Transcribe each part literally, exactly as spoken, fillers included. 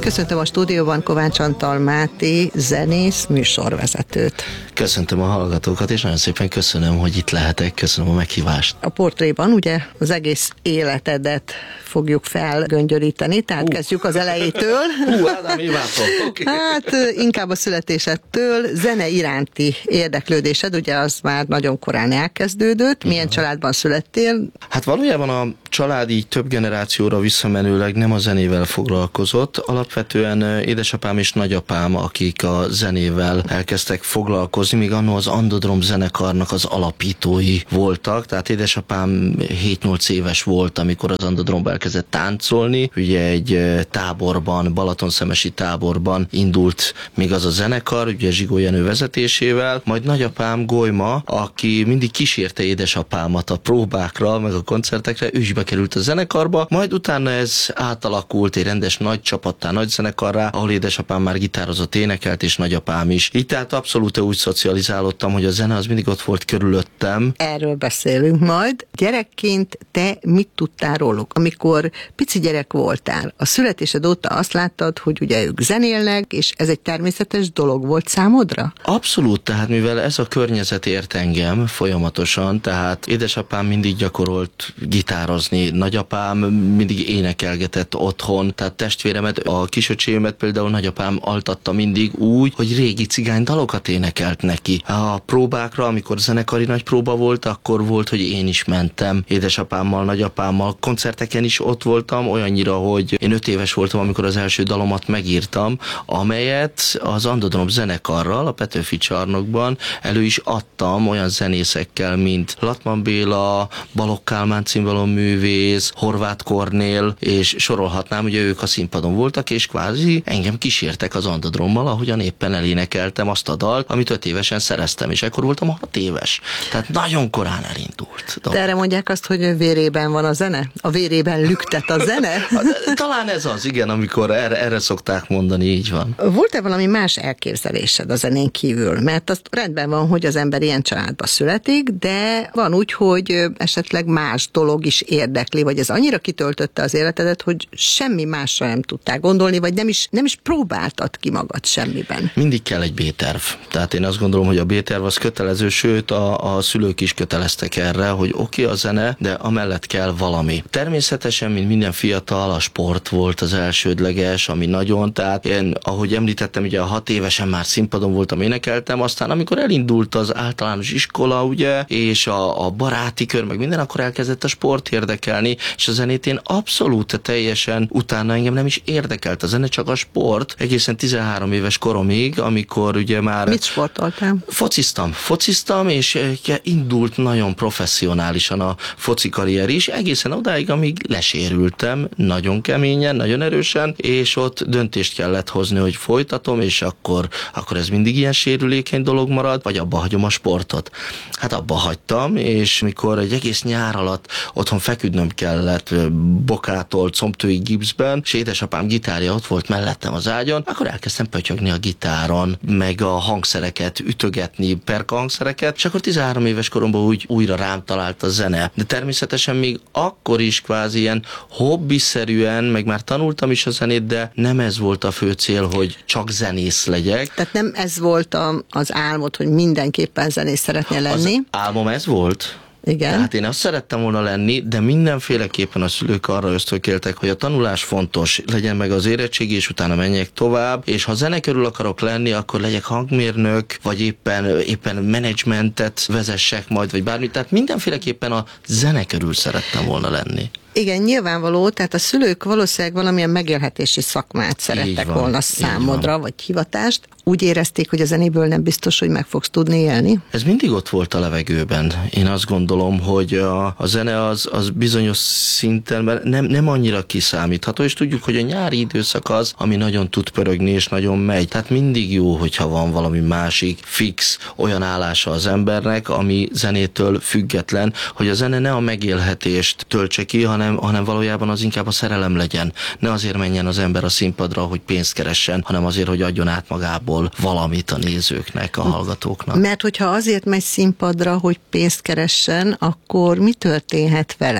Köszöntöm a stúdióban Kovács Antal Máté zenész műsorvezetőt. Köszöntöm a hallgatókat, és nagyon szépen köszönöm, hogy itt lehetek, köszönöm a meghívást. A portréban ugye az egész életedet fogjuk felgöngyöríteni, tehát uh. kezdjük az elejétől. Hú, Ádám, okay. Hát inkább a születésettől, zene iránti érdeklődésed, ugye az már nagyon korán elkezdődött. Milyen uh-huh. családban születtél? Hát valójában a család így több generációra visszamenőleg nem a zenével foglalkozott. Alapvetően édesapám és nagyapám, akik a zenével elkezdtek foglalkozni, míg annó az Andodrom zenekarnak az alapítói voltak. Tehát édesapám hét-nyolc éves volt, amikor az Andodromba elkezdett táncolni. Ugye egy táborban, Balatonszemesi táborban indult még az a zenekar, ugye Zsigó Jenő vezetésével. Majd nagyapám Golyma, aki mindig kísérte édesapámat a próbákra, meg a koncertekre, ő is bekerült a zenekarba. Majd utána ez átalakult egy rendes nagy csapattá, nagy zenekarrá, ahol édesapám már gitározott, énekelt, és nagyapám is. Így tehát abszolút úgy szocializálódtam, hogy a zene az mindig ott volt körülöttem. Erről beszélünk majd. Gyerekként te mit tudtál róluk? Amikor pici gyerek voltál, a születésed óta azt láttad, hogy ugye ők zenélnek, és ez egy természetes dolog volt számodra? Abszolút, tehát mivel ez a környezet ért engem folyamatosan, tehát édesapám mindig gyakorolt gitározni, nagyapám mindig énekelgetett otthon, tehát testvéremet, a kisöcsémet például nagyapám altatta mindig úgy, hogy régi cigány dalokat énekelt neki. A próbákra, amikor zenekari nagy próba volt, akkor volt, hogy én is mentem édesapámmal, nagyapámmal, koncerteken is ott voltam, olyannyira, hogy én öt éves voltam, amikor az első dalomat megírtam, amelyet az Andodrom zenekarral, a Petőfi Csarnokban elő is adtam olyan zenészekkel, mint Latman Béla, Balogh Kálmán címvaló művész, Horváth Kornél, és sorolhatnám, ugye ők a színpadon voltak, és kvázi engem kísértek az Andodrommal, ahogyan éppen elénekeltem azt a dalt, amit öt évesen szereztem, és ekkor voltam hat éves. Tehát nagyon korán elindult. De erre mondják azt, hogy vérében van a zene? A vérében lüktet a zene? Talán ez az, igen, amikor erre, erre szokták mondani, így van. Volt-e valami más elképzelésed a zenén kívül? Mert az rendben van, hogy az ember ilyen családba születik, de van úgy, hogy esetleg más dolog is érdekli, vagy ez annyira kitöltötte az életedet, hogy semmi másra nem tudtál gondolni, vagy nem is, nem is próbáltad ki magad semmiben. Mindig kell egy B-terv. Tehát én azt gondolom, hogy a B-terv az kötelező, sőt a, a szülők is köteleztek erre, hogy oké okay, a zene, de amellett kell valami. Természetesen, mint minden fiatal, a sport volt az elsődleges, ami nagyon, tehát én, ahogy említettem, ugye a hat évesen már színpadon voltam, énekeltem, aztán amikor elindult az általános iskola, ugye, és a, a baráti kör, meg minden, akkor elkezdett a sport érdekelni, és a zenét én abszolút teljesen utána engem nem is érdekelt a zene, csak a sport, egészen tizenhárom éves koromig, amikor ugye már... Mit sportoltál? Fociztam, fociztam, és indult nagyon professzionálisan a foci karrier is, egészen odáig, amíg lesérültem, nagyon keményen, nagyon erősen, és ott döntést kellett hozni, hogy folytatom, és akkor, akkor ez mindig ilyen sérülékeny dolog marad, vagy abba hagyom a sportot. Hát abba hagytam, és mikor egy egész nyár alatt otthon feküdnöm kellett bokától combtői gipszben, és édesapám gitárja ott volt mellettem az ágyon, akkor elkezdtem pötyögni a gitáron, meg a hangszereket ütögetni, perka hangszereket, és akkor tizenhárom éves koromban úgy újra rám talált a zene. De természetesen még akkor is kvázi ilyen hobbiszerűen, meg már tanultam is a zenét, de nem ez volt a fő cél, hogy csak zenész legyek. Tehát nem ez volt a, az álmod, hogy mindenképpen zenész szeretnél lenni? Az álmom ez volt. Igen. Tehát én azt szerettem volna lenni, de mindenféleképpen a szülők arra ösztökéltek, hogy a tanulás fontos, legyen meg az érettségi, és utána menjek tovább, és ha zene körül akarok lenni, akkor legyek hangmérnök, vagy éppen, éppen menedzsmentet vezessek majd, vagy bármi. Tehát mindenféleképpen a zene körül szerettem volna lenni. Igen, nyilvánvaló, tehát a szülők valószínűleg valamilyen megélhetési szakmát szerettek van, volna számodra, vagy hivatást. Úgy érezték, hogy a zenéből nem biztos, hogy meg fogsz tudni élni? Ez mindig ott volt a levegőben. Én azt gondolom, hogy a, a zene az, az bizonyos szinten mert nem, nem annyira kiszámítható, és tudjuk, hogy a nyári időszak az, ami nagyon tud pörögni, és nagyon megy. Tehát mindig jó, hogyha van valami másik, fix, olyan állása az embernek, ami zenétől független, hogy a zene ne a megélhetést töltse ki, hanem hanem, hanem valójában az inkább a szerelem legyen. Ne azért menjen az ember a színpadra, hogy pénzt keressen, hanem azért, hogy adjon át magából valamit a nézőknek, a hallgatóknak. Mert hogyha azért megy színpadra, hogy pénzt keressen, akkor mi történhet vele?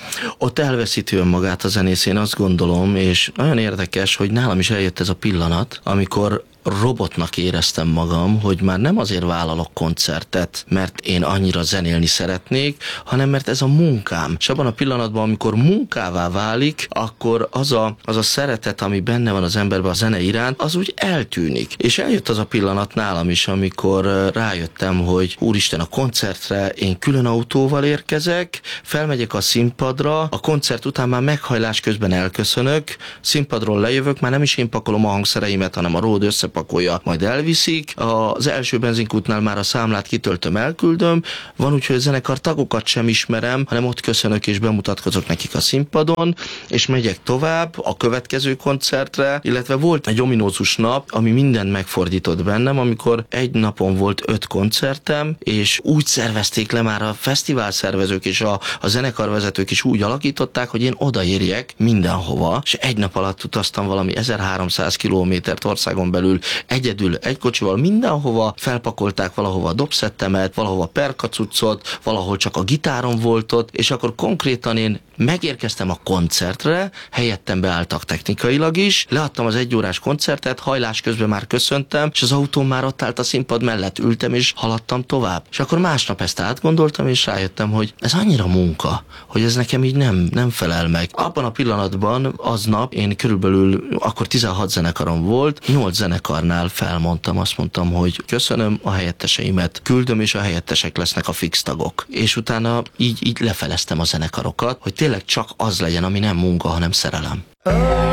Ott elveszíti önmagát a zenész, én azt gondolom, és nagyon érdekes, hogy nálam is eljött ez a pillanat, amikor robotnak éreztem magam, hogy már nem azért vállalok koncertet, mert én annyira zenélni szeretnék, hanem mert ez a munkám. És abban a pillanatban, amikor munkává válik, akkor az a, az a szeretet, ami benne van az emberben a zene iránt, az úgy eltűnik. És eljött az a pillanat nálam is, amikor rájöttem, hogy úristen, a koncertre én külön autóval érkezek, felmegyek a színpadra, a koncert után már meghajlás közben elköszönök, színpadról lejövök, már nem is én pakolom a hangszereimet, hanem a ród össze pakolja, majd elviszik. Az első benzinkútnál már a számlát kitöltöm, elküldöm. Van úgy, hogy a zenekar tagokat sem ismerem, hanem ott köszönök és bemutatkozok nekik a színpadon, és megyek tovább a következő koncertre, illetve volt egy ominózus nap, ami mindent megfordított bennem, amikor egy napon volt öt koncertem, és úgy szervezték le már a fesztivál szervezők és a, a zenekarvezetők is úgy alakították, hogy én odaérjek mindenhova, és egy nap alatt utaztam valami ezerháromszáz kilométert országon belül egyedül, egy kocsival mindenhova, felpakolták valahova a dobszettemet, valahova perkacuccot, valahol csak a gitárom volt ott, és akkor konkrétan én megérkeztem a koncertre, helyettem beálltak technikailag is, leadtam az egyórás koncertet, hajlás közben már köszöntem, és az autóm már ott állt a színpad mellett, ültem és haladtam tovább. És akkor másnap ezt átgondoltam, és rájöttem, hogy ez annyira munka, hogy ez nekem így nem, nem felel meg. Abban a pillanatban, aznap én körülbelül, akkor tizenhat zenekarom volt, nyolc zenekarnál felmondtam, azt mondtam, hogy köszönöm, a helyetteseimet küldöm, és a helyettesek lesznek a fix tagok. És utána így, így lefeleztem a zenekarokat, hogy tényleg csak az legyen, ami nem munka, hanem szerelem.